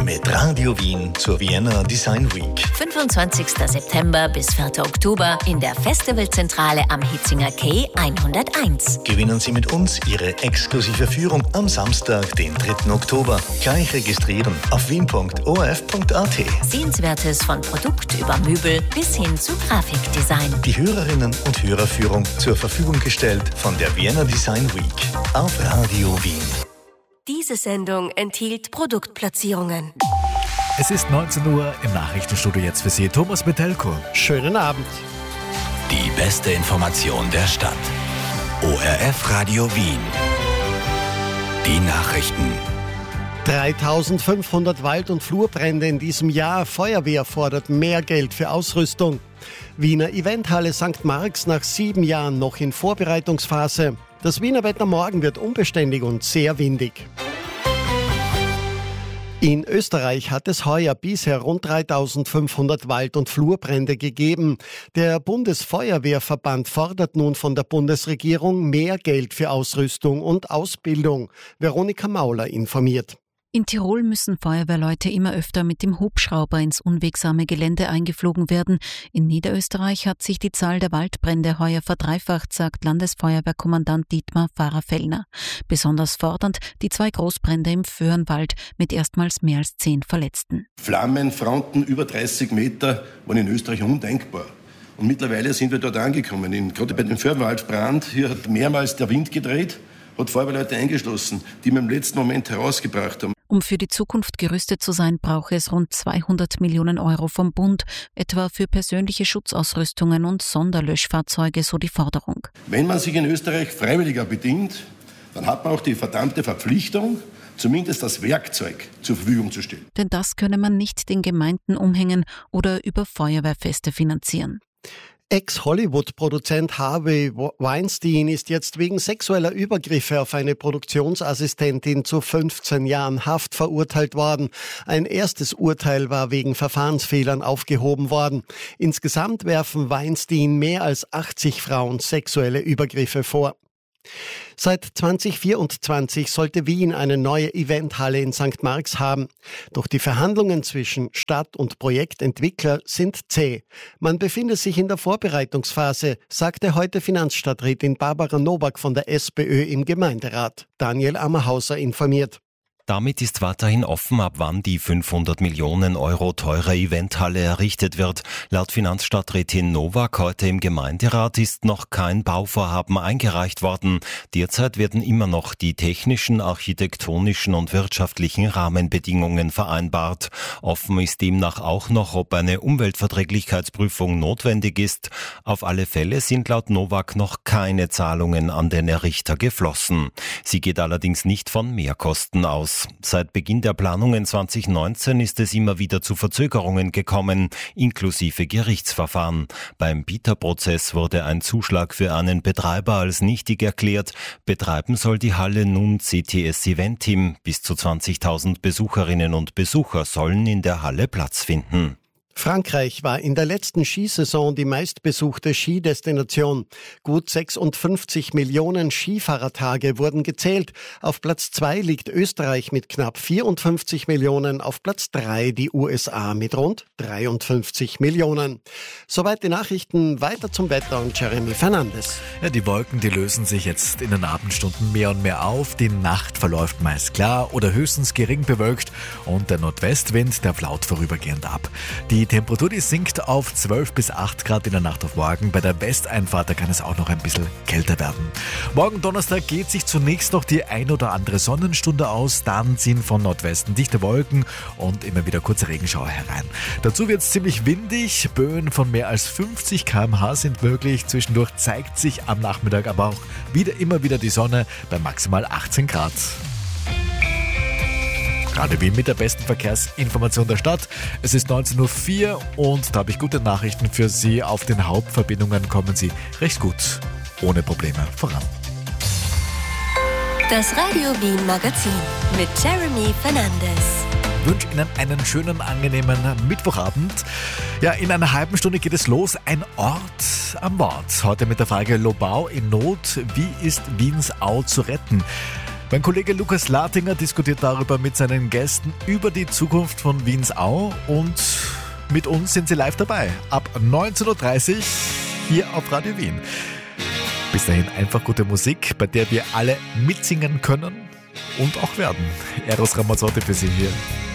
mit Radio Wien zur Vienna Design Week. 25. September bis 4. Oktober in der Festivalzentrale am Hitzinger Quai 101. Gewinnen Sie mit uns Ihre exklusive Führung am Samstag, den 3. Oktober. Gleich registrieren auf wien.orf.at. Sehenswertes von Produkt über Möbel bis hin zu Grafikdesign. Die Hörerinnen und Hörerführung zur Verfügung gestellt von der Vienna Design Week auf Radio Wien. Diese Sendung enthielt Produktplatzierungen. Es ist 19 Uhr im Nachrichtenstudio jetzt für Sie. Thomas Metelko. Schönen Abend. Die beste Information der Stadt. ORF Radio Wien. Die Nachrichten. 3500 Wald- und Flurbrände in diesem Jahr. Feuerwehr fordert mehr Geld für Ausrüstung. Wiener Eventhalle St. Marx nach 7 Jahren noch in Vorbereitungsphase. Das Wiener Wetter morgen wird unbeständig und sehr windig. In Österreich hat es heuer bisher rund 3500 Wald- und Flurbrände gegeben. Der Bundesfeuerwehrverband fordert nun von der Bundesregierung mehr Geld für Ausrüstung und Ausbildung. Veronika Mauler informiert. In Tirol müssen Feuerwehrleute immer öfter mit dem Hubschrauber ins unwegsame Gelände eingeflogen werden. In Niederösterreich hat sich die Zahl der Waldbrände heuer verdreifacht, sagt Landesfeuerwehrkommandant Dietmar Pfarrer-Fellner. Besonders fordernd die 2 Großbrände im Föhrenwald mit erstmals mehr als 10 Verletzten. Flammenfronten über 30 Meter waren in Österreich undenkbar. Und mittlerweile sind wir dort angekommen. Gerade bei dem Föhrenwaldbrand, hier hat mehrmals der Wind gedreht, hat Feuerwehrleute eingeschlossen, die wir im letzten Moment herausgebracht haben. Um für die Zukunft gerüstet zu sein, brauche es rund 200 Millionen Euro vom Bund, etwa für persönliche Schutzausrüstungen und Sonderlöschfahrzeuge, so die Forderung. Wenn man sich in Österreich freiwilliger bedient, dann hat man auch die verdammte Verpflichtung, zumindest das Werkzeug zur Verfügung zu stellen. Denn das könne man nicht den Gemeinden umhängen oder über Feuerwehrfeste finanzieren. Ex-Hollywood-Produzent Harvey Weinstein ist jetzt wegen sexueller Übergriffe auf eine Produktionsassistentin zu 15 Jahren Haft verurteilt worden. Ein erstes Urteil war wegen Verfahrensfehlern aufgehoben worden. Insgesamt werfen Weinstein mehr als 80 Frauen sexuelle Übergriffe vor. Seit 2024 sollte Wien eine neue Eventhalle in St. Marx haben. Doch die Verhandlungen zwischen Stadt und Projektentwickler sind zäh. Man befinde sich in der Vorbereitungsphase, sagte heute Finanzstadträtin Barbara Nowak von der SPÖ im Gemeinderat. Daniel Ammerhauser informiert. Damit ist weiterhin offen, ab wann die 500 Millionen Euro teure Eventhalle errichtet wird. Laut Finanzstadträtin Nowak heute im Gemeinderat ist noch kein Bauvorhaben eingereicht worden. Derzeit werden immer noch die technischen, architektonischen und wirtschaftlichen Rahmenbedingungen vereinbart. Offen ist demnach auch noch, ob eine Umweltverträglichkeitsprüfung notwendig ist. Auf alle Fälle sind laut Nowak noch keine Zahlungen an den Errichter geflossen. Sie geht allerdings nicht von Mehrkosten aus. Seit Beginn der Planungen 2019 ist es immer wieder zu Verzögerungen gekommen, inklusive Gerichtsverfahren. Beim Bieterprozess wurde ein Zuschlag für einen Betreiber als nichtig erklärt. Betreiben soll die Halle nun CTS Event Team. Bis zu 20.000 Besucherinnen und Besucher sollen in der Halle Platz finden. Frankreich war in der letzten Skisaison die meistbesuchte Skidestination. Gut 56 Millionen Skifahrertage wurden gezählt. Auf Platz 2 liegt Österreich mit knapp 54 Millionen, auf Platz 3 die USA mit rund 53 Millionen. Soweit die Nachrichten, weiter zum Wetter und Jeremy Fernandes. Ja, die Wolken, die lösen sich jetzt in den Abendstunden mehr und mehr auf. Die Nacht verläuft meist klar oder höchstens gering bewölkt und der Nordwestwind, der flaut vorübergehend ab. Die Temperatur, die sinkt auf 12 bis 8 Grad in der Nacht auf morgen. Bei der Westeinfahrt, da kann es auch noch ein bisschen kälter werden. Morgen Donnerstag geht sich zunächst noch die ein oder andere Sonnenstunde aus. Dann ziehen von Nordwesten dichte Wolken und immer wieder kurze Regenschauer herein. Dazu wird es ziemlich windig. Böen von mehr als 50 km/h sind möglich. Zwischendurch zeigt sich am Nachmittag aber auch immer wieder die Sonne bei maximal 18 Grad. Gerade Wien mit der besten Verkehrsinformation der Stadt. Es ist 19.04 Uhr und da habe ich gute Nachrichten für Sie. Auf den Hauptverbindungen kommen Sie recht gut, ohne Probleme voran. Das Radio Wien Magazin mit Jeremy Fernandes. Ich wünsche Ihnen einen schönen, angenehmen Mittwochabend. Ja, in einer halben Stunde geht es los. Ein Ort am Wort. Heute mit der Frage Lobau in Not. Wie ist Wiens Au zu retten? Mein Kollege Lukas Latinger diskutiert darüber mit seinen Gästen über die Zukunft von Wiensau und mit uns sind sie live dabei. Ab 19.30 Uhr hier auf Radio Wien. Bis dahin einfach gute Musik, bei der wir alle mitsingen können und auch werden. Eros Ramazzotti für Sie hier.